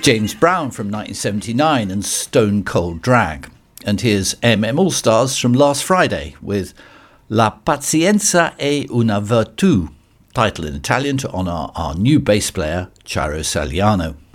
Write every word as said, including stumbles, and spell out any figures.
James Brown from nineteen seventy-nine and Stone Cold Drag. And here's M M All-Stars from last Friday with La pazienza è una virtù, title in Italian to honour our new bass player, Charo Saliano.